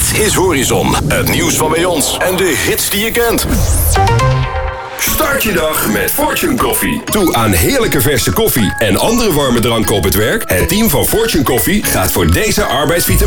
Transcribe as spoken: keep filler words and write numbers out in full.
Dit is Horizon, het nieuws van bij ons en de hits die je kent. Start je dag met Fortune Coffee. Toe aan heerlijke verse koffie en andere warme dranken op het werk. Het team van Fortune Coffee gaat voor deze arbeidsvitamine